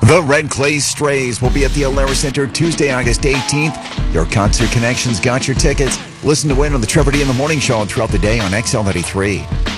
The Red Clay Strays will be at the Alara Center Tuesday, August 18th. Your Concert Connections got your tickets. Listen to win on the Trevor D in the Morning Show and throughout the day on XL93.